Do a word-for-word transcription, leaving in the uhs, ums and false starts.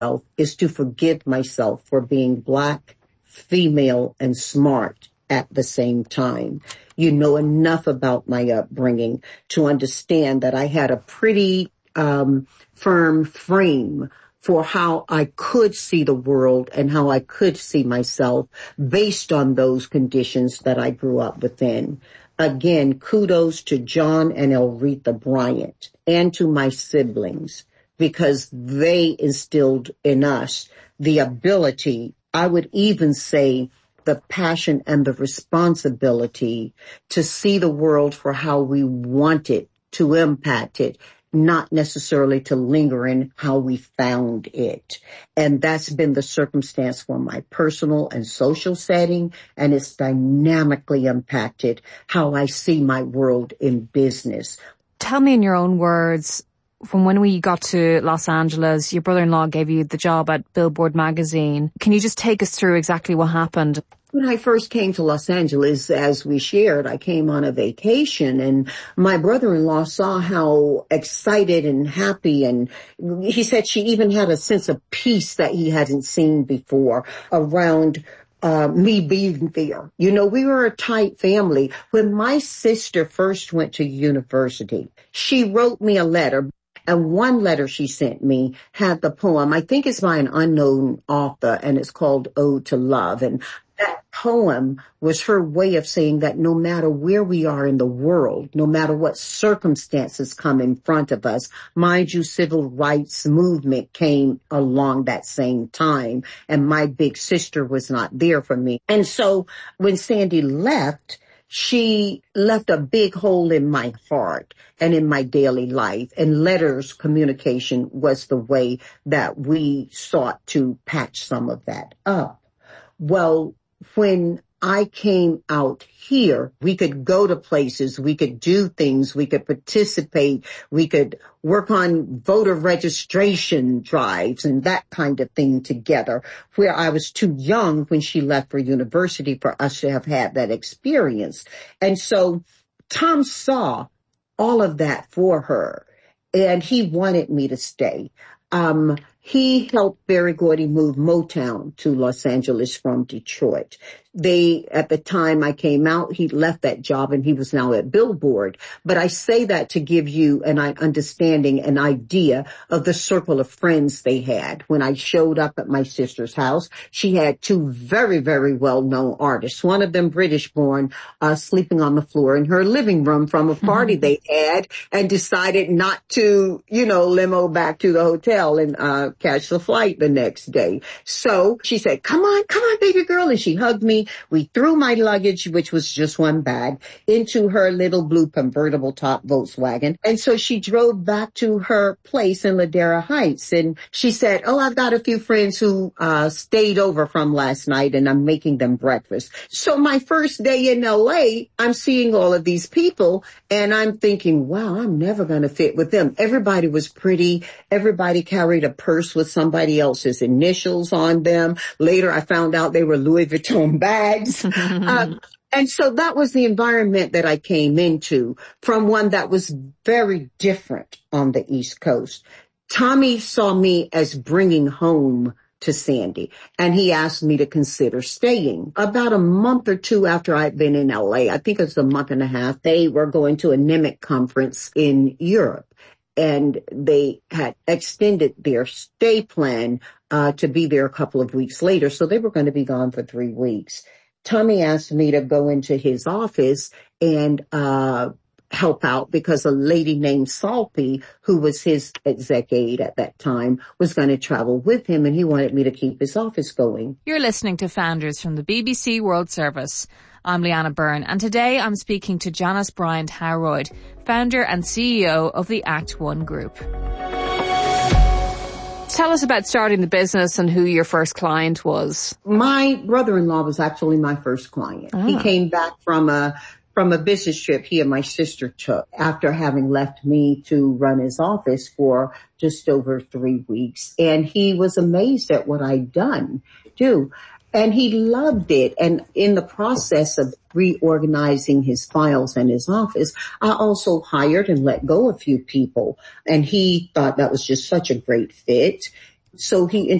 is to forgive myself for being Black, female, and smart at the same time. You know enough about my upbringing to understand that I had a pretty um, firm frame for how I could see the world and how I could see myself based on those conditions that I grew up within. Again, kudos to John and Elretha Bryant and to my siblings, because they instilled in us the ability, I would even say the passion and the responsibility to see the world for how we want it, to impact it, not necessarily to linger in how we found it. And that's been the circumstance for my personal and social setting, and it's dynamically impacted how I see my world in business. Tell me in your own words, from when we got to Los Angeles, your brother-in-law gave you the job at Billboard magazine. Can you just take us through exactly what happened? When I first came to Los Angeles, as we shared, I came on a vacation, and my brother-in-law saw how excited and happy, and he said she even had a sense of peace that he hadn't seen before around uh me being there. You know, we were a tight family. When my sister first went to university, she wrote me a letter. And one letter she sent me had the poem, I think it's by an unknown author, and it's called Ode to Love. And that poem was her way of saying that no matter where we are in the world, no matter what circumstances come in front of us, mind you, civil rights movement came along that same time, and my big sister was not there for me. And so when Sandy left, she left a big hole in my heart and in my daily life, and letters communication was the way that we sought to patch some of that up. Well, when I came out here, we could go to places, we could do things, we could participate, we could work on voter registration drives and that kind of thing together, where I was too young when she left for university for us to have had that experience. And so Tom saw all of that for her, and he wanted me to stay. Um, he helped Berry Gordy move Motown to Los Angeles from Detroit. They, at the time I came out, he left that job and he was now at Billboard. But I say that to give you an understanding, an idea of the circle of friends they had. When I showed up at my sister's house, she had two very, very well-known artists, one of them British-born, uh, sleeping on the floor in her living room from a party mm-hmm. they had, and decided not to, you know, limo back to the hotel and uh catch the flight the next day. So she said, come on, come on, baby girl. And she hugged me. We threw my luggage, which was just one bag, into her little blue convertible top Volkswagen. And so she drove back to her place in Ladera Heights. And she said, oh, I've got a few friends who uh stayed over from last night and I'm making them breakfast. So my first day in L A, I'm seeing all of these people and I'm thinking, wow, I'm never going to fit with them. Everybody was pretty. Everybody carried a purse with somebody else's initials on them. Later, I found out they were Louis Vuitton bags. um, and so that was the environment that I came into, from one that was very different on the East Coast. Tommy saw me as bringing home to Sandy, and he asked me to consider staying. About a month or two after I'd been in L A, I think it was a month and a half, they were going to a N M I C conference in Europe. And they had extended their stay plan uh to be there a couple of weeks later. So they were going to be gone for three weeks. Tommy asked me to go into his office and uh help out because a lady named Salpy, who was his exec aide at that time, was going to travel with him, and he wanted me to keep his office going. You're listening to Founders from the B B C World Service. I'm Leanna Byrne, and today I'm speaking to Janice Bryant Howroyd, founder and C E O of the Act One Group. Tell us about starting the business and who your first client was. My brother-in-law was actually my first client. Ah. He came back from a from a business trip he and my sister took after having left me to run his office for just over three weeks. And he was amazed at what I'd done, too. And he loved it. And in the process of reorganizing his files and his office, I also hired and let go a few people. And he thought that was just such a great fit. So he